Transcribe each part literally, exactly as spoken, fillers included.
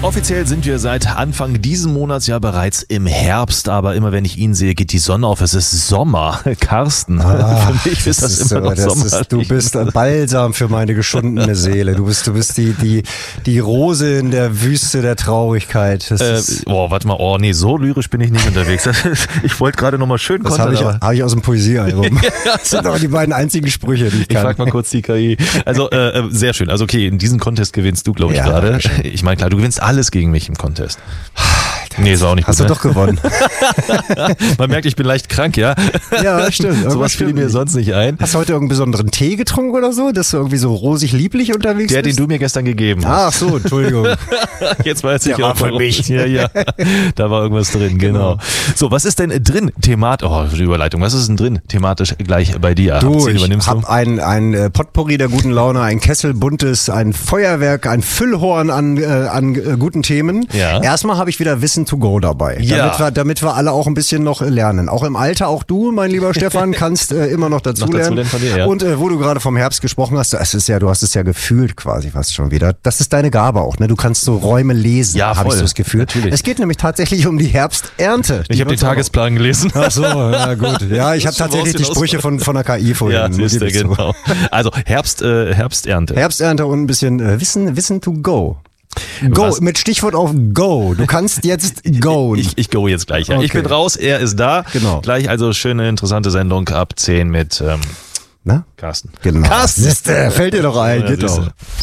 Offiziell sind wir seit Anfang diesen Monats ja bereits im Herbst, aber immer wenn ich ihn sehe, geht die Sonne auf. Es ist Sommer. Carsten, ah, für mich ist das, das immer noch das Sommer. Ist, du bist ein Balsam für meine geschundene Seele. Du bist, du bist die, die, die Rose in der Wüste der Traurigkeit. Das äh, ist, oh, warte mal, oh nee, so lyrisch bin ich nicht unterwegs. Ich wollte gerade nochmal schön das kontern. Das habe ich, hab ich aus dem Poesiealbum. Ja. Das sind aber die beiden einzigen Sprüche, die ich kann. Ich frag mal kurz die K I. Also äh, sehr schön. Also okay, in diesem Contest gewinnst du, glaube ich, ja, gerade. Ich meine, klar, du gewinnst alles gegen mich im Contest. Nee, ist auch nicht Hast gut, du ne? doch gewonnen. Man merkt, ich bin leicht krank, ja? Ja, stimmt. Sowas fiel mir sonst nicht ein. Hast du heute irgendeinen besonderen Tee getrunken oder so, dass du irgendwie so rosig-lieblich unterwegs Der, bist? den du mir gestern gegeben hast. Ach so, Entschuldigung. Jetzt weiß ich Der auch war für mich. Ja, ja. Da war irgendwas drin, genau. genau. So, was ist denn drin thematisch? Oh, die Überleitung. Was ist denn drin thematisch gleich bei dir? Du, ich habe ein, ein Potpourri der guten Laune, ein Kessel buntes, ein Feuerwerk, ein Füllhorn an, äh, an äh, guten Themen. Ja. Erstmal habe ich wieder Wissen to go dabei. Ja. Damit wir, damit wir alle auch ein bisschen noch lernen. Auch im Alter, auch du, mein lieber Stefan, kannst äh, immer noch dazu noch lernen. Dazu lernen von dir, ja. Und äh, wo du gerade vom Herbst gesprochen hast, das ist ja, du hast es ja gefühlt quasi fast schon wieder. Das ist deine Gabe auch, ne? Du kannst so Räume lesen, ja, habe ich so das Gefühl. Natürlich. Es geht nämlich tatsächlich um die Herbsternte. Ich habe den Tagesplan gelesen. Ach so, ja gut. Ja, ich habe tatsächlich die Sprüche von, von der K I vorhin. Ja, siehst du, genau. Also Herbst, äh, Herbsternte. Herbsternte und ein bisschen äh, Wissen, Wissen to go. Go, Was? Mit Stichwort auf Go. Du kannst jetzt go. Ich, ich go jetzt gleich. Ja. Okay. Ich bin raus, er ist da. Genau. Gleich also schöne, interessante Sendung ab zehn mit ähm, Na? Carsten. Genau. Carsten! Siehste, fällt dir doch ein, ja, geht doch.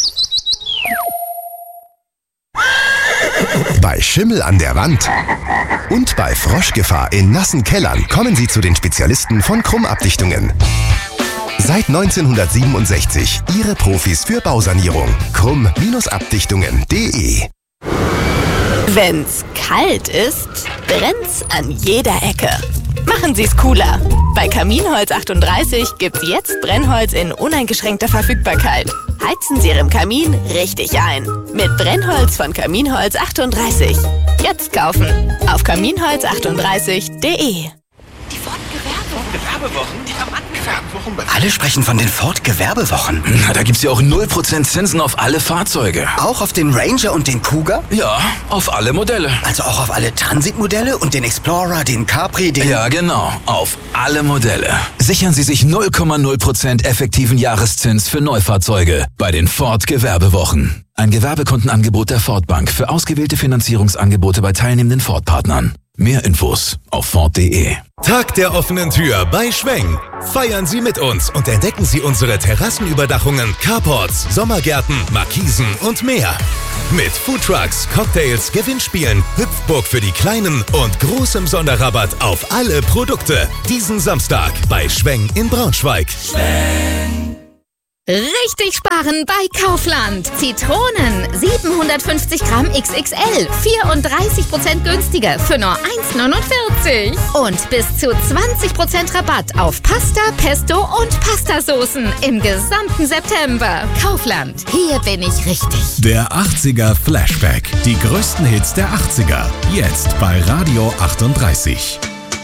Bei Schimmel an der Wand und bei Froschgefahr in nassen Kellern kommen Sie zu den Spezialisten von Krumm-Abdichtungen. Seit neunzehnhundertsiebenundsechzig Ihre Profis für Bausanierung. Krumm-Abdichtungen punkt de. Wenn's kalt ist, brennt's an jeder Ecke. Machen Sie's cooler. Bei Kaminholz achtunddreißig gibt's jetzt Brennholz in uneingeschränkter Verfügbarkeit. Heizen Sie Ihren Kamin richtig ein. Mit Brennholz von Kaminholz achtunddreißig. Jetzt kaufen auf kaminholz achtunddreißig punkt de. Die Ford-Gewerbewochen, die Rabattgewerbewochen. Alle sprechen von den Ford-Gewerbewochen. Na, da gibt's ja auch null Prozent Zinsen auf alle Fahrzeuge. Auch auf den Ranger und den Kuga? Ja, auf alle Modelle. Also auch auf alle Transit-Modelle und den Explorer, den Capri, den... Ja, genau, auf alle Modelle. Sichern Sie sich null Komma null Prozent effektiven Jahreszins für Neufahrzeuge bei den Ford-Gewerbewochen. Ein Gewerbekundenangebot der Ford Bank für ausgewählte Finanzierungsangebote bei teilnehmenden Ford-Partnern. Mehr Infos auf Ford punkt de. Tag der offenen Tür bei Schweng. Feiern Sie mit uns und entdecken Sie unsere Terrassenüberdachungen, Carports, Sommergärten, Markisen und mehr. Mit Foodtrucks, Cocktails, Gewinnspielen, Hüpfburg für die Kleinen und großem Sonderrabatt auf alle Produkte. Diesen Samstag bei Schweng in Braunschweig. Schweng. Richtig sparen bei Kaufland. Zitronen siebenhundertfünfzig Gramm X X L, vierunddreißig Prozent günstiger für nur eins neunundvierzig. Und bis zu zwanzig Prozent Rabatt auf Pasta, Pesto und Pastasoßen im gesamten September. Kaufland, hier bin ich richtig. Der achtziger Flashback. Die größten Hits der achtziger. Jetzt bei Radio achtunddreißig.